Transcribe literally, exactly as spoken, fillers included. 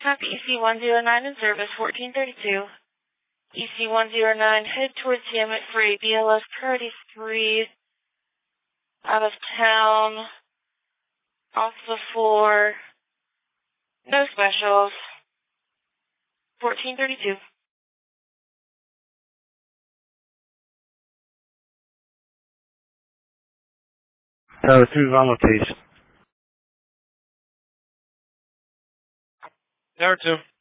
Copy E C one zero nine in service, fourteen thirty-two. E C one zero nine, head towards Hemet for a B L S priority three, out of town, off the floor, no specials, fourteen thirty-two. Tower two on location. Tower two.